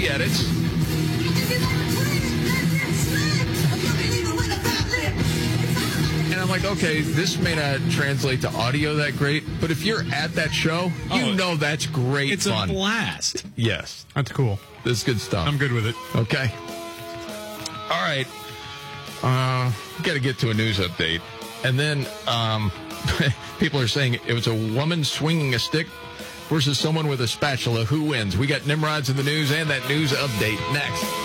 the edits. And I'm like, okay, this may not translate to audio that great, but if you're at that show, you know that's great It's fun. a blast. Yes. That's cool. This is good stuff. I'm good with it. Okay. All right. Got to get to a news update. And then people are saying it was a woman swinging a stick versus someone with a spatula. Who wins? We got Nimrods in the news and that news update next.